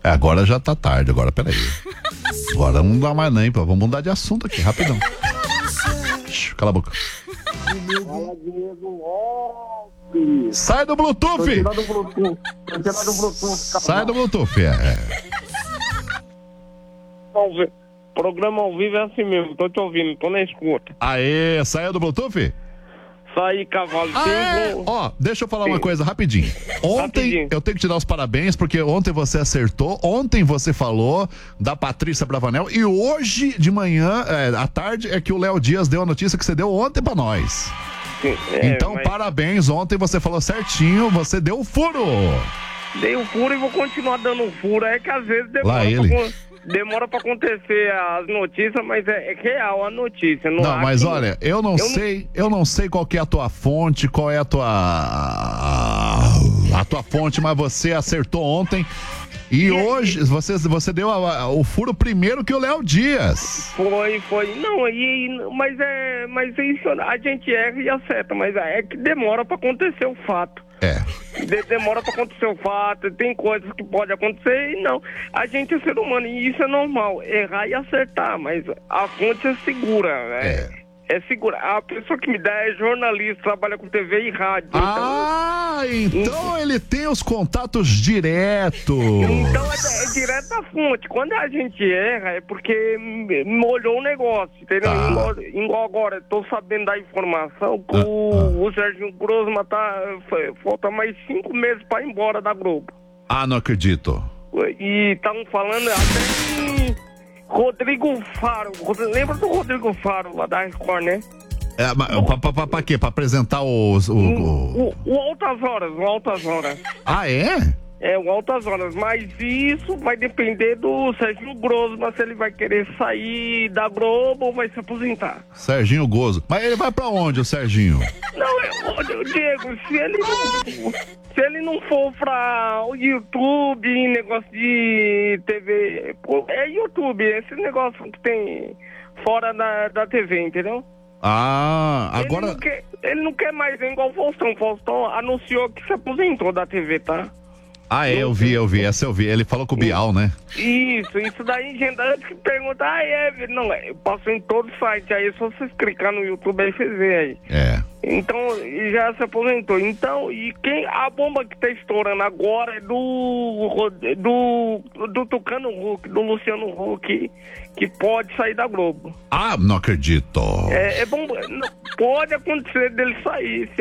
Agora já tá tarde, agora peraí. Agora não dá mais nem, pô. Vamos mudar de assunto aqui, rapidão. Cala a boca. Sai do Bluetooth! Sai do Bluetooth, Programa ao vivo é assim mesmo, tô te ouvindo, tô na escuta. Aê, saiu do Bluetooth? Saí, cavalo. Ó, deixa eu falar uma coisa rapidinho. Ontem eu tenho que te dar os parabéns, porque ontem você acertou, ontem você falou da Patrícia Bravanel e hoje de manhã, à tarde, é que o Léo Dias deu a notícia que você deu ontem pra nós. Então, parabéns, ontem você falou certinho, você deu o furo. Dei o furo e vou continuar dando o furo, é que às vezes demora pra acontecer as notícias, mas é real a notícia. Não, mas olha, eu não sei qual que é a tua fonte, qual é a tua fonte, mas você acertou ontem. E hoje você deu o furo primeiro que o Léo Dias. Foi. Não, mas isso a gente erra e acerta, mas é que demora pra acontecer o fato. Demora pra acontecer o fato, tem coisas que podem acontecer e não. A gente é ser humano e isso é normal, errar e acertar, mas a fonte é segura, é segura. A pessoa que me dá é jornalista, trabalha com TV e rádio. Então ele tem os contatos direto. Então é direto da fonte. Quando a gente erra é porque molhou o negócio, entendeu? Igual agora, eu tô sabendo da informação que o Serginho Grosma falta mais 5 meses pra ir embora da Globo. Não acredito. E estavam falando até em Rodrigo Faro. Lembra do Rodrigo Faro lá da Record, né? Pra quê? Pra apresentar o Altas Horas. O Altas Horas, mas isso vai depender do Serginho Grosma, se ele vai querer sair da Globo ou vai se aposentar. Serginho Gozo. Mas ele vai pra onde, o Serginho? Não, Diego, se ele não for pra o YouTube, negócio de TV, é YouTube, esse negócio que tem fora da TV, entendeu? Agora... Ele não quer mais, igual o Faustão. O Faustão anunciou que se aposentou da TV, tá? Eu vi, essa eu vi. Ele falou com o Bial, né? Isso daí, gente, antes que pergunta, não, passou em todo o site, aí é só vocês clicar no YouTube aí vocês veem aí. Então, já se aposentou. Então, a bomba que tá estourando agora é do Tucano Huck, do Luciano Huck, que pode sair da Globo. Não acredito. Pode acontecer dele sair,